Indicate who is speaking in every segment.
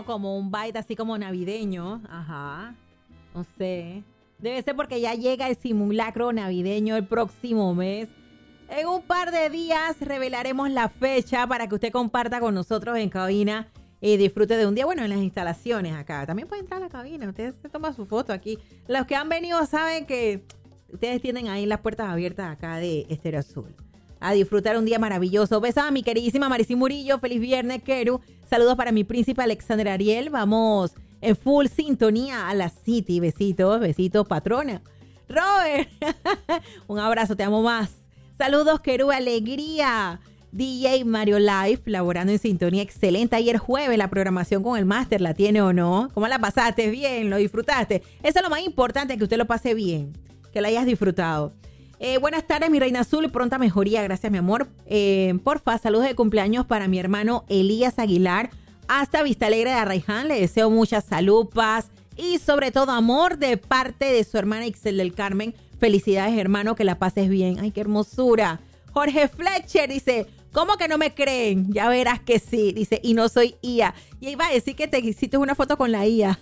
Speaker 1: como un vibe así como navideño. Ajá. No sé. Debe ser porque ya llega el simulacro navideño el próximo mes. En un par de días revelaremos la fecha para que usted comparta con nosotros en cabina y disfrute de un día, bueno, en las instalaciones acá. También puede entrar a la cabina, ustedes se toman su foto aquí. Los que han venido saben que ustedes tienen ahí las puertas abiertas acá de Estéreo Azul. A disfrutar un día maravilloso. Besos a mi queridísima Maricy Murillo. Feliz viernes, Keru. Saludos para mi príncipe Alexander Ariel. Vamos en full sintonía a la City. Besitos, besitos, patrona. Robert, un abrazo, te amo más. Saludos, Keru, alegría. DJ Mario Life, laborando en sintonía excelente. Ayer jueves la programación con el máster, ¿la tiene o no? ¿Cómo la pasaste? Bien, ¿lo disfrutaste? Eso es lo más importante, que usted lo pase bien, que la hayas disfrutado. Buenas tardes, mi reina azul, pronta mejoría, gracias, mi amor. Porfa, saludos de cumpleaños para mi hermano Elías Aguilar, hasta Vista Alegre de Arraiján. Le deseo mucha salud, paz y sobre todo amor de parte de su hermana Ixel del Carmen. Felicidades, hermano, que la pases bien. Ay, qué hermosura. Jorge Fletcher dice, ¿cómo que no me creen? Ya verás que sí. Dice, y no soy IA. Y iba a decir que te hiciste una foto con la IA.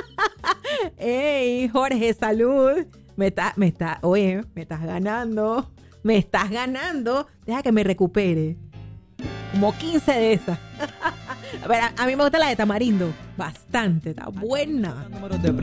Speaker 1: Ey, Jorge, salud. Me estás ganando. Me estás ganando. Deja que me recupere. Como 15 de esas. A ver, a mí me gusta la de tamarindo. Bastante, está buena.